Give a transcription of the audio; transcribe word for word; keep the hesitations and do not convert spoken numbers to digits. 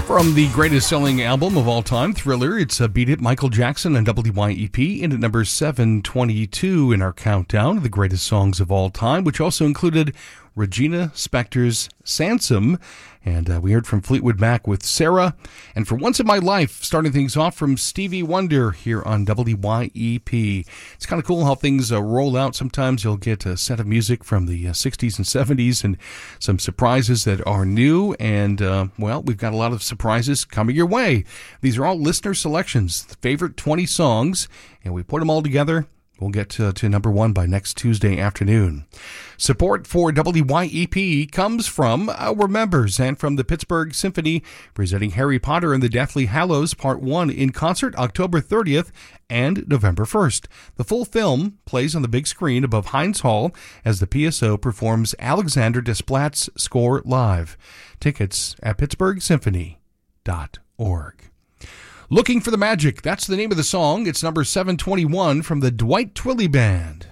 From the greatest selling album of all time, Thriller, it's uh, Beat It, Michael Jackson and W Y E P, in at number seven twenty-two in our countdown of the greatest songs of all time, which also included Regina Spektor's Sansom, and uh, we heard from Fleetwood Mac with Sarah, and For Once in My Life, starting things off from Stevie Wonder here on W Y E P. It's kind of cool how things uh, roll out. Sometimes you'll get a set of music from the uh, sixties and seventies and some surprises that are new, and, uh, well, we've got a lot of surprises coming your way. These are all listener selections, the favorite twenty songs, and we put them all together. We'll get to, to number one by next Tuesday afternoon. Support for W Y E P comes from our members and from the Pittsburgh Symphony, presenting Harry Potter and the Deathly Hallows Part one in concert October thirtieth and November first. The full film plays on the big screen above Heinz Hall as the P S O performs Alexander Desplat's score live. Tickets at pittsburgh symphony dot org. Looking for the Magic, that's the name of the song. It's number seven twenty-one from the Dwight Twilley Band.